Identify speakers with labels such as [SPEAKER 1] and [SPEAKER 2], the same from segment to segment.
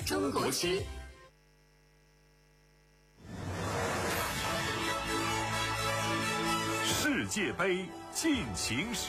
[SPEAKER 1] 中国区。
[SPEAKER 2] 世界杯进行时。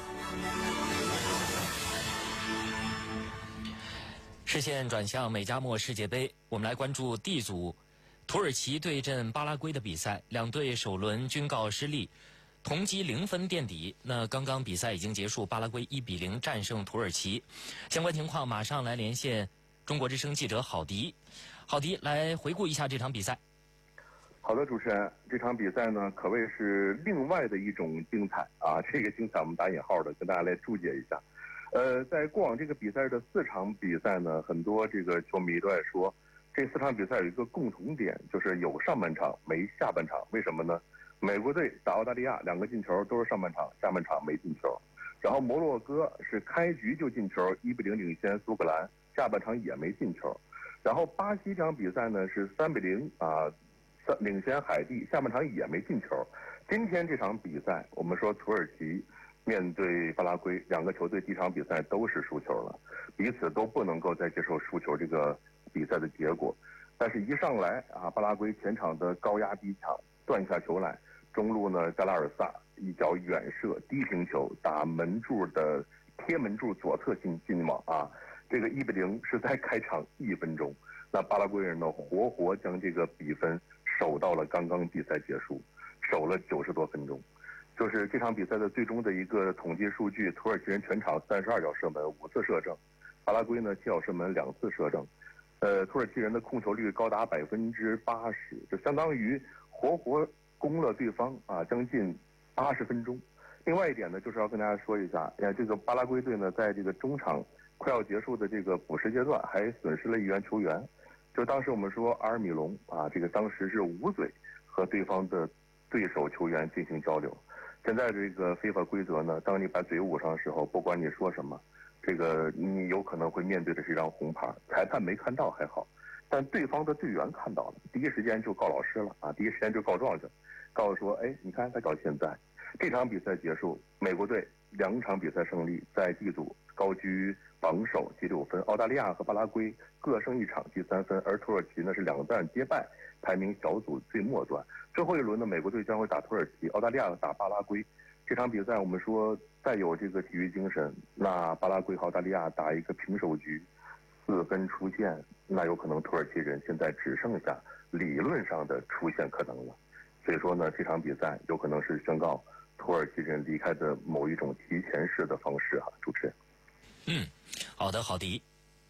[SPEAKER 3] 视线转向美加墨世界杯，我们来关注 D 组土耳其对阵巴拉圭的比赛，两队首轮均告失利，同积0分垫底。那刚刚比赛已经结束，巴拉圭1比0战胜土耳其。相关情况马上来连线中国之声记者郝迪。郝迪来回顾一下这场比赛。
[SPEAKER 4] 好的，主持人，这场比赛呢可谓是另外的一种精彩啊！这个精彩我们打引号的，跟大家来注解一下。在过往这个比赛的4场比赛呢，很多这个球迷都在说，这4场比赛有一个共同点，就是有上半场没下半场。为什么呢？美国队打澳大利亚2个进球都是上半场，下半场没进球。然后摩洛哥是开局就进球，1比0领先苏格兰，下半场也没进球。然后巴西这场比赛呢是3比0领先海地，下半场也没进球。今天这场比赛，我们说土耳其面对巴拉圭，2个球队第一场比赛都是输球了，彼此都不能够再接受输球这个比赛的结果。但是一上来啊，巴拉圭前场的高压逼抢，断下球来，中路呢加拉尔萨一脚远射低平球打门柱的贴门柱左侧进网啊，这个1比0是在开场1分钟。那巴拉圭人呢活活将这个比分守到了刚刚比赛结束，守了90多分钟。就是这场比赛的最终的一个统计数据，土耳其人全场32脚射门5次射正，巴拉圭呢7脚射门2次射正。土耳其人的控球率高达80%，就相当于活活攻了对方啊将近80分钟。另外一点呢，就是要跟大家说一下，这个巴拉圭队呢在这个中场快要结束的这个补时阶段还损失了1员球员。就当时我们说阿尔米隆啊，这个当时是捂嘴和对方的对手球员进行交流。现在这个非法规则呢，当你把嘴捂上的时候，不管你说什么，这个你有可能会面对的是一张红牌。裁判没看到还好，但对方的队员看到了，第一时间就告老师了啊，第一时间就告状去，告诉说，哎，你看他搞现在。这场比赛结束，美国队2场比赛胜利，在 D 组高居榜首积6分，澳大利亚和巴拉圭各胜1场积3分，而土耳其呢是2战皆败，排名小组最末端。最后一轮呢，美国队将会打土耳其，澳大利亚打巴拉圭。这场比赛我们说再有这个体育精神，那巴拉圭和澳大利亚打一个平手局，4分出线，那有可能土耳其人现在只剩下理论上的出线可能了。所以说呢，这场比赛有可能是宣告土耳其人离开的某一种提前式的方式哈，主持人。
[SPEAKER 3] 好的，郝迪。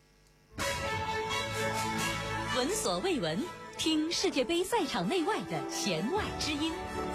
[SPEAKER 1] 闻所未闻，听世界杯赛场内外的弦外之音。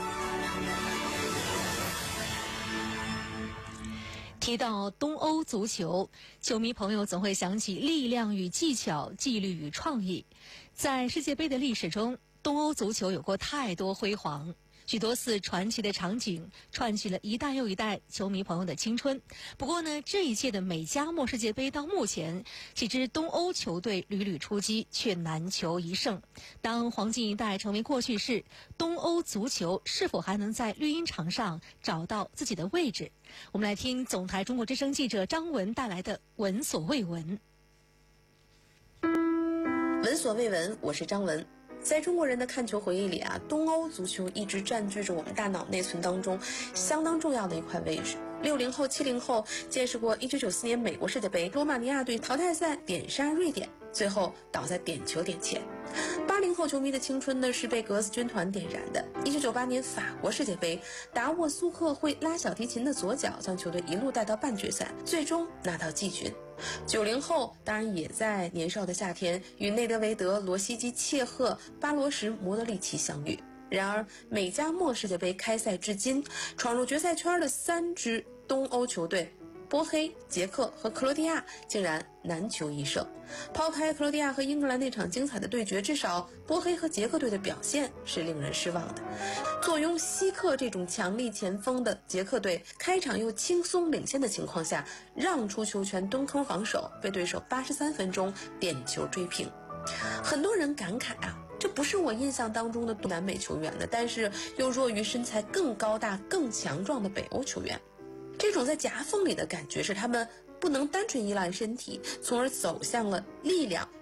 [SPEAKER 1] 提到东欧足球，球迷朋友总会想起力量与技巧、纪律与创意。在世界杯的历史中，东欧足球有过太多辉煌，许多似传奇的场景串起了一代又一代球迷朋友的青春。不过呢，这一届的美加墨世界杯到目前，几支东欧球队屡屡出击，却难求一胜。当黄金一代成为过去式，东欧足球是否还能在绿茵场上找到自己的位置？我们来听总台中国之声记者张文带来的闻所未闻。
[SPEAKER 5] 闻所未闻，我是张文。在中国人的看球回忆里啊，东欧足球一直占据着我们大脑内存当中相当重要的一块位置。60后、70后见识过1994年美国世界杯，罗马尼亚队淘汰赛点杀瑞典，最后倒在点球点前。80后球迷的青春呢是被格子军团点燃的。1998年法国世界杯，达沃苏克会拉小提琴的左脚将球队一路带到半决赛，最终拿到季军。90后当然也在年少的夏天与内德维德、罗西基、切赫、巴罗什、莫德里奇相遇。然而美加墨世界杯开赛至今，闯入决赛圈的3支东欧球队波黑、捷克和克罗地亚竟然难求一胜。抛开克罗地亚和英格兰那场精彩的对决，至少波黑和捷克队的表现是令人失望的。坐拥希克这种强力前锋的捷克队，开场又轻松领先的情况下，让出球权蹲坑防守，被对手83分钟点球追平。很多人感慨啊，这不是我印象当中的南美球员的，但是又弱于身材更高大、更强壮的北欧球员。这种在夹缝里的感觉是他们不能单纯依赖身体，从而走向了力量